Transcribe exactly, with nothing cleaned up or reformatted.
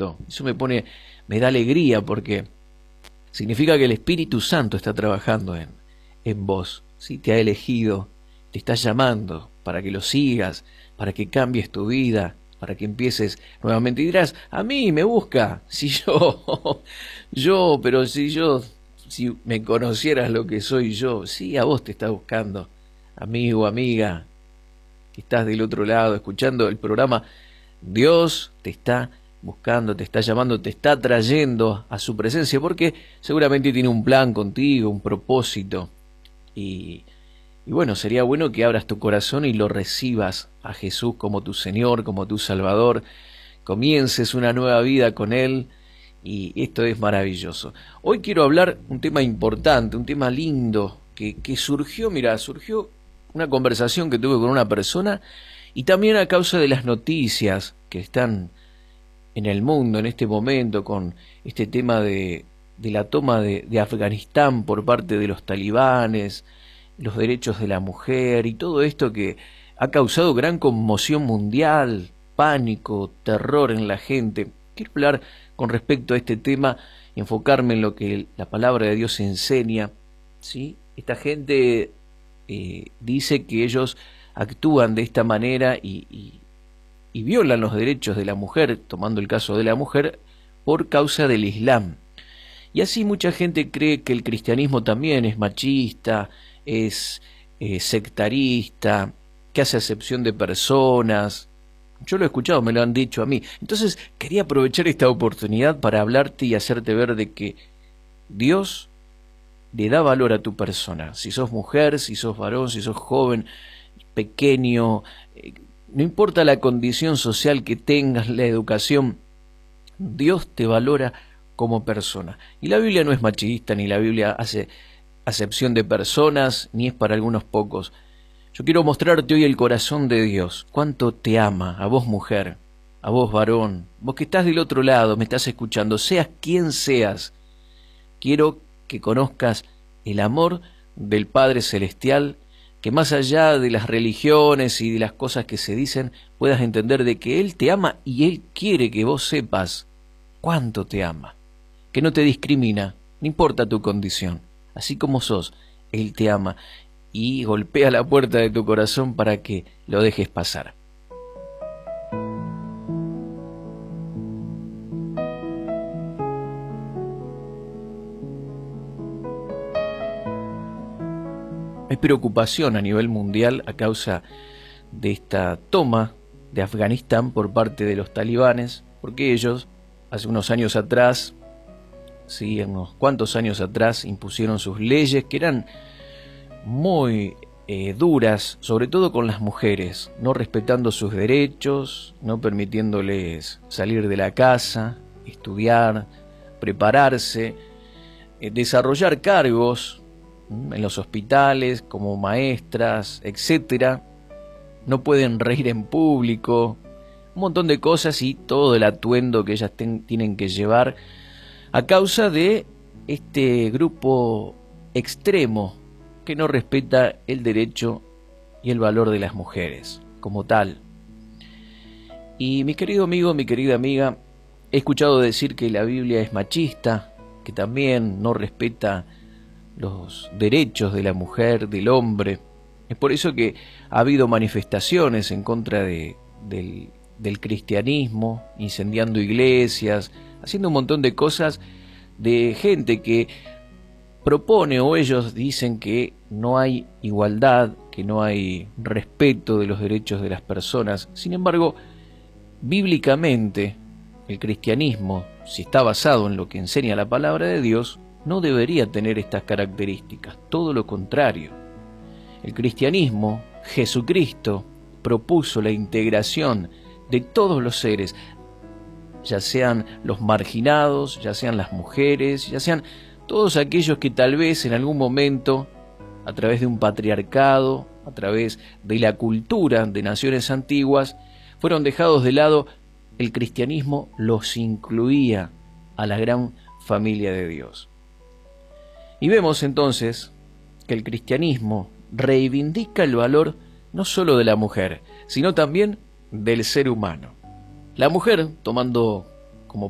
contento. Eso me pone, me da alegría porque significa que el Espíritu Santo está trabajando en, en vos, ¿sí? Te ha elegido, te está llamando para que lo sigas, para que cambies tu vida, para que empieces nuevamente. Y dirás, a mí me busca, si yo, yo, pero si yo, si me conocieras lo que soy yo, sí, a vos te está buscando, amigo, amiga, que estás del otro lado escuchando el programa. Dios te está buscando, te está llamando, te está trayendo a su presencia, porque seguramente tiene un plan contigo, un propósito. Y, y bueno, sería bueno que abras tu corazón y lo recibas a Jesús como tu Señor, como tu Salvador. Comiences una nueva vida con Él, y esto es maravilloso. Hoy quiero hablar un tema importante, un tema lindo, que, que surgió, mira, surgió una conversación que tuve con una persona, y también a causa de las noticias que están en el mundo en este momento con este tema de, de la toma de, de Afganistán por parte de los talibanes, los derechos de la mujer y todo esto que ha causado gran conmoción mundial, pánico, terror en la gente. Quiero hablar con respecto a este tema, enfocarme en lo que la palabra de Dios enseña, ¿sí? Esta gente eh, dice que ellos actúan de esta manera y, y, y violan los derechos de la mujer, tomando el caso de la mujer, por causa del Islam. Y así mucha gente cree que el cristianismo también es machista, es eh, sectarista, que hace acepción de personas. Yo lo he escuchado, me lo han dicho a mí. Entonces quería aprovechar esta oportunidad para hablarte y hacerte ver de que Dios le da valor a tu persona. Si sos mujer, si sos varón, si sos joven, pequeño, eh, no importa la condición social que tengas, la educación, Dios te valora como persona. Y la Biblia no es machista, ni la Biblia hace acepción de personas, ni es para algunos pocos. Yo quiero mostrarte hoy el corazón de Dios, cuánto te ama, a vos mujer, a vos varón, vos que estás del otro lado, me estás escuchando, seas quien seas, quiero que conozcas el amor del Padre Celestial, que más allá de las religiones y de las cosas que se dicen, puedas entender de que Él te ama y Él quiere que vos sepas cuánto te ama, que no te discrimina, no importa tu condición, así como sos, Él te ama y golpea la puerta de tu corazón para que lo dejes pasar. Hay preocupación a nivel mundial a causa de esta toma de Afganistán por parte de los talibanes, porque ellos, hace unos años atrás, sí, unos cuantos años atrás, impusieron sus leyes que eran muy eh, duras, sobre todo con las mujeres, no respetando sus derechos, no permitiéndoles salir de la casa, estudiar, prepararse, eh, desarrollar cargos en los hospitales, como maestras, etcétera. No pueden reír en público, un montón de cosas y todo el atuendo que ellas ten, tienen que llevar a causa de este grupo extremo que no respeta el derecho y el valor de las mujeres como tal. Y mi querido amigo, mi querida amiga, he escuchado decir que la Biblia es machista, que también no respeta los derechos de la mujer, del hombre. Es por eso que ha habido manifestaciones en contra de, del, del cristianismo, incendiando iglesias, haciendo un montón de cosas de gente que propone o ellos dicen que no hay igualdad, que no hay respeto de los derechos de las personas. Sin embargo, bíblicamente, el cristianismo, si está basado en lo que enseña la palabra de Dios, no debería tener estas características, todo lo contrario. El cristianismo, Jesucristo, propuso la integración de todos los seres, ya sean los marginados, ya sean las mujeres, ya sean todos aquellos que tal vez en algún momento, a través de un patriarcado, a través de la cultura de naciones antiguas, fueron dejados de lado. El cristianismo los incluía a la gran familia de Dios. Y vemos entonces que el cristianismo reivindica el valor no solo de la mujer, sino también del ser humano. La mujer, tomando